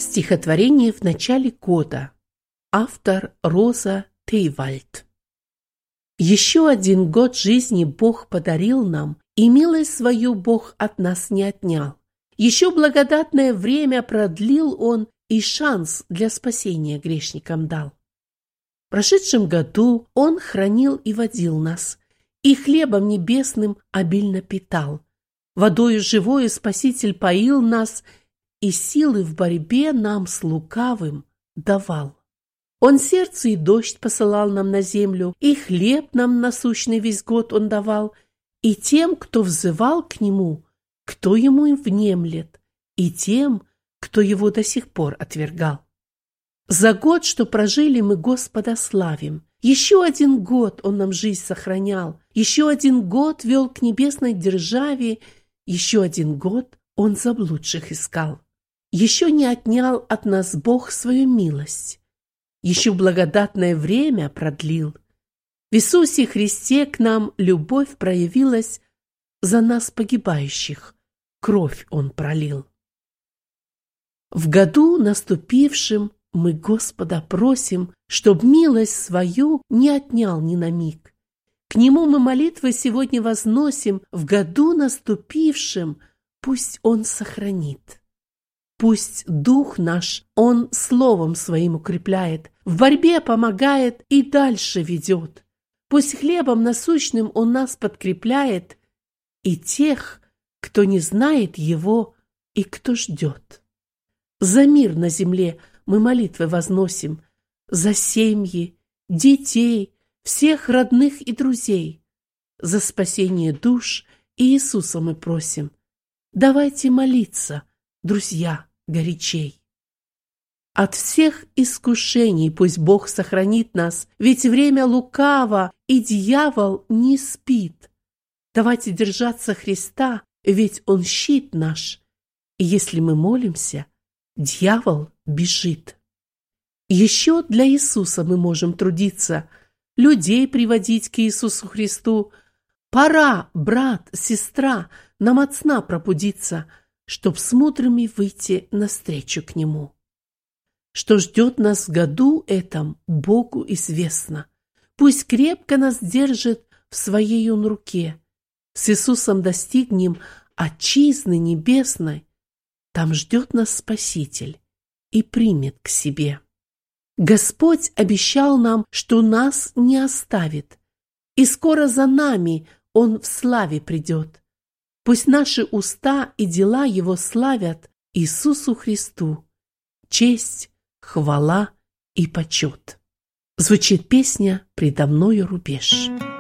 Стихотворение в начале года. Автор Роза Тейвальд. Еще один год жизни Бог подарил нам, и милость свою Бог от нас не отнял. Еще благодатное время продлил Он, и шанс для спасения грешникам дал. В прошедшем году Он хранил и водил нас, и хлебом небесным обильно питал. Водою живою Спаситель поил нас, и силы в борьбе нам с лукавым давал. Он сердце и дождь посылал нам на землю, и хлеб нам насущный весь год Он давал, и тем, кто взывал к Нему, кто Ему внемлет, и тем, кто Его до сих пор отвергал. За год, что прожили, мы Господа славим. Еще один год Он нам жизнь сохранял, еще один год вел к небесной державе, еще один год Он заблудших искал. Еще не отнял от нас Бог свою милость, еще благодатное время продлил. В Иисусе Христе к нам любовь проявилась, за нас погибающих кровь Он пролил. В году наступившем мы Господа просим, чтоб милость свою не отнял ни на миг. К Нему мы молитвы сегодня возносим, в году наступившем пусть Он сохранит. Пусть дух наш Он словом своим укрепляет, в борьбе помогает и дальше ведет. Пусть хлебом насущным Он нас подкрепляет, и тех, кто не знает Его и кто ждет. За мир на земле мы молитвы возносим, за семьи, детей, всех родных и друзей. За спасение душ Иисуса мы просим. Давайте молиться, друзья, горячей. От всех искушений пусть Бог сохранит нас, ведь время лукаво, и дьявол не спит. Давайте держаться Христа, ведь Он щит наш, и если мы молимся, дьявол бежит. Еще для Иисуса мы можем трудиться, людей приводить к Иисусу Христу. Пора, брат, сестра, нам от сна пробудиться, чтоб с мудрыми выйти навстречу к Нему. Что ждет нас в году этом, Богу известно. Пусть крепко нас держит в Своей Он руке. С Иисусом достигнем отчизны небесной. Там ждет нас Спаситель и примет к себе. Господь обещал нам, что нас не оставит, и скоро за нами Он в славе придет. Пусть наши уста и дела Его славят Иисусу Христу. Честь, хвала и почет. Звучит песня «Предо мною рубеж».